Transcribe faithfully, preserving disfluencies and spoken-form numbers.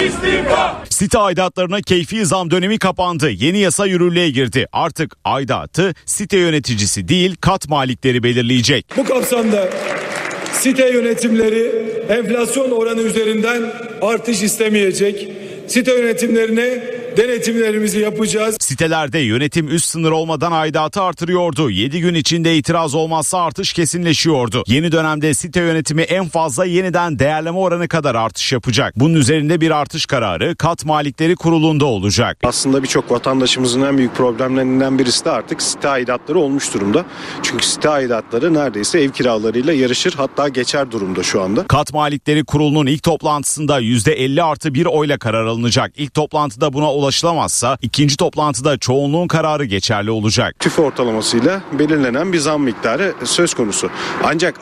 İstifa! Site aidatlarına keyfi zam dönemi kapandı. Yeni yasa yürürlüğe girdi. Artık aidatı site yöneticisi değil kat malikleri belirleyecek. Bu kapsamda site yönetimleri enflasyon oranı üzerinden artış istemeyecek. Site yönetimlerine denetimlerimizi yapacağız. Sitelerde yönetim üst sınır olmadan aidatı artırıyordu. yedi gün içinde itiraz olmazsa artış kesinleşiyordu. Yeni dönemde site yönetimi en fazla yeniden değerleme oranı kadar artış yapacak. Bunun üzerinde bir artış kararı kat malikleri kurulunda olacak. Aslında birçok vatandaşımızın en büyük problemlerinden birisi de artık site aidatları olmuş durumda. Çünkü site aidatları neredeyse ev kiralarıyla yarışır, hatta geçer durumda şu anda. Kat malikleri kurulunun ilk toplantısında yüzde elli artı bir oyla karar alınacak. İlk toplantıda buna ulaşılamazsa ikinci toplantıda çoğunluğun kararı geçerli olacak. TÜFE ortalamasıyla belirlenen bir zam miktarı söz konusu. Ancak